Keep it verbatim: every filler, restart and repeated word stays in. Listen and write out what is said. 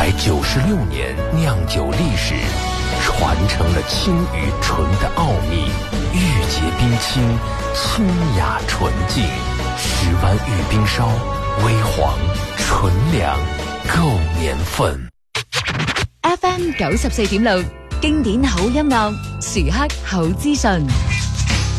百九十六年酿酒历史，传承了清与纯的奥秘，玉洁冰清，清雅纯净。十湾玉冰烧，微黄纯良，够年份。 F M 九十四點六，經典好音樂，時刻好資訊。